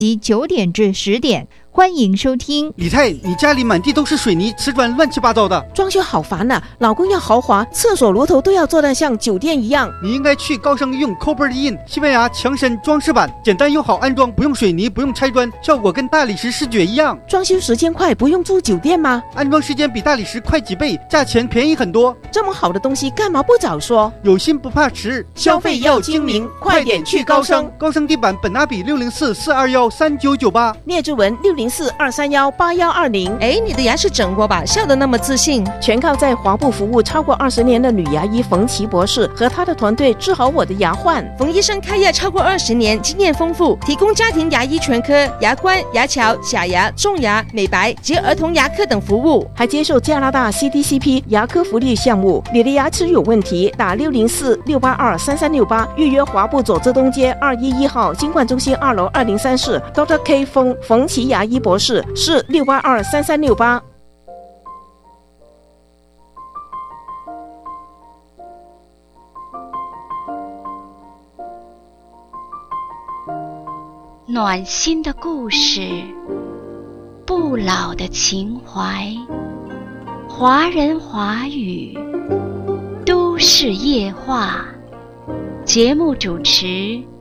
及9点至10点，欢迎收听。 李太，你家里满地都是水泥、瓷砖，乱七八糟的， 装修好烦啊！老公要豪华，厕所炉头都要做得像酒店一样。 你应该去高盛用 Copertin 西班牙强身装饰板，简单又好安装，不用水泥，不用拆砖，效果跟大理石视觉一样。 装修时间快，不用住酒店吗？ 安装时间比大理石快几倍，价钱便宜很多。 这么好的东西，干嘛不早说？ 有心不怕迟， 消费要精明，快点去高盛。 高盛地板本拿比604-421-3998， 列支文604-231-8120。 哎，你的牙是整过吧？笑得那么自信， 全靠在华部服务超过20年的女牙医冯琦博士和他的团队治好我的牙患。 冯医生开业超过20年，经验丰富，提供家庭牙医全科、牙冠、牙桥、假牙、种牙、美白及儿童牙科等服务， 还接受加拿大 CDCP 牙科福利项目。你的牙齿有问题，打604-682-3368，预约华部左浙东街211号金冠中心2楼2034 Dr. K 冯琦牙医博士，是682-3368。 暖心的故事，不老的情怀，华人华语，都市夜话。节目主持